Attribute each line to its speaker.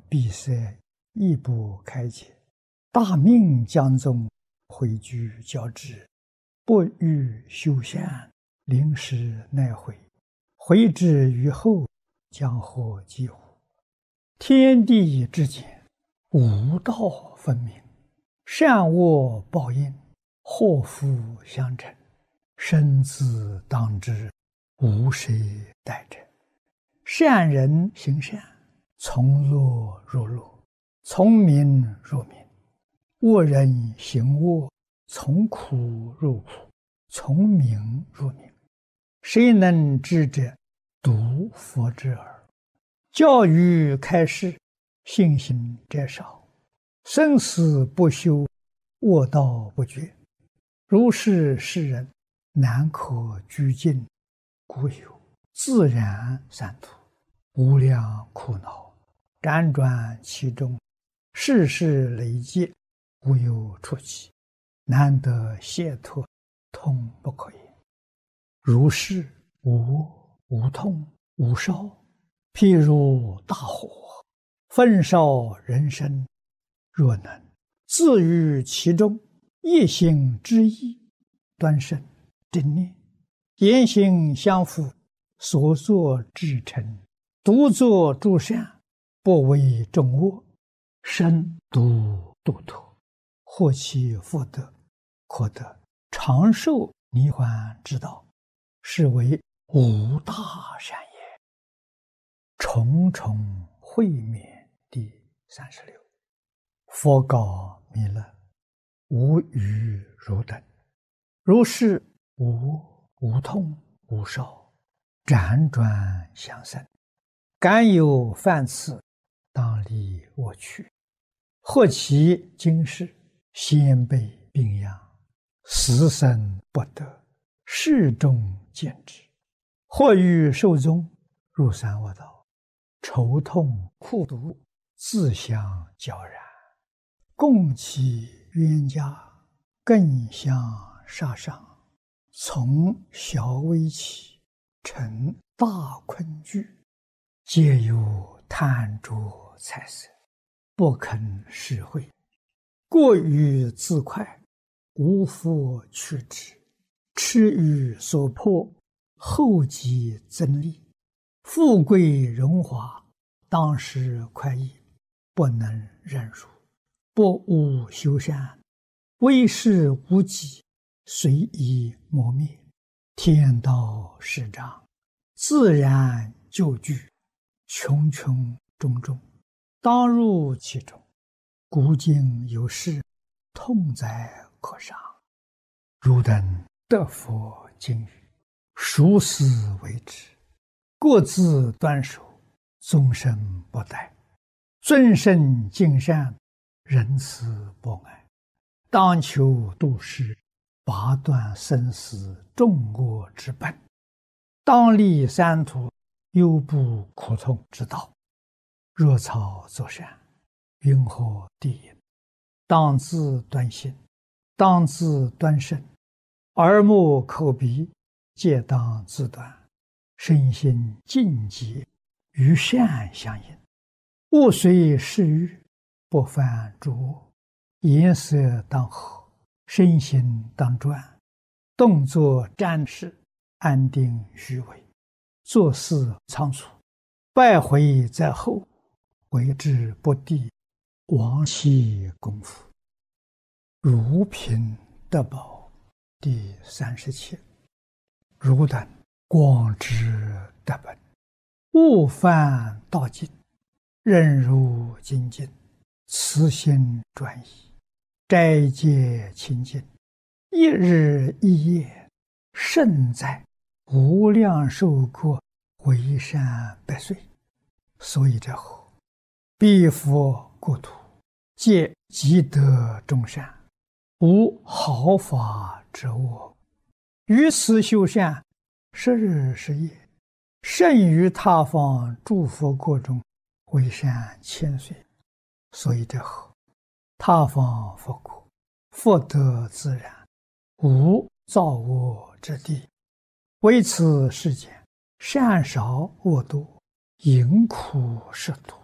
Speaker 1: 闭塞亦不开解，大命将宗，回居交之，不欲修善，临时奈回，回之于后，将何及乎？天地之间，无道分明，善恶报应，祸福相承，生死当之，无谁代者。善人行善，从乐入乐，从名入名；恶人行恶，从苦入苦，从名入名。谁能知者，独佛之耳。教育开示，信行者少，生死不休，恶道不绝。如是世人，难可居尽，故有自然三途，无量苦恼，辗转其中，世事累劫，无有出期，难得解脱，痛不可言。如是无痛无烧，譬如大火，焚烧人生。若能自于其中，一心之意，端慎正念，言行相符，所作至诚，独作诸善，不为众恶，身独度脱，获其福德，可得长寿涅槃之道，是为无大善也。重重会面第36。佛告弥勒：无余汝等，如是无痛无烧，辗转相生，敢有犯次，当离我去。或其今世，先辈病殃，死生不得，世众见之；或欲寿终，入三恶道，愁痛苦毒，自相交然，共其冤家，更相杀伤，从小微起，成大困惧，皆有贪着财色，不肯实惠，过于自快，无复去之，痴于所迫，后继增利，富贵荣华，当时快意，不能忍辱，不务修善，为事无己，随意磨灭，天道始长，自然就具，穷穷种种，当入其中。古今有事，痛哉可伤。汝等得佛经语，熟思为之，各自端守，终身不殆，尊圣敬善，仁慈博爱，当求度世，拔断生死众恶之本，当立三途，忧怖苦痛之道。若草作善，云何地也？当自端心，当自端身，耳目口鼻，皆当自端，身心净洁，与善相应。勿随世欲，不犯诸恶，颜色当和，身心当专，动作瞻视，安定虚伪，做事仓促，败毁在后，为之不第，亡其功夫。如贫得宝第37。汝等广知得本，勿犯道境，任入精进，慈心专一，斋戒清净，一日一夜，胜在无量寿过，回山百岁。所以者何？彼佛国土，皆积德众善，无毫发之恶。于此修善，10日10夜，胜于他方诸佛国中，为善千岁。所以者何？他方佛国，福德自然，无造恶之地。为此世间，善少恶多，淫苦事多，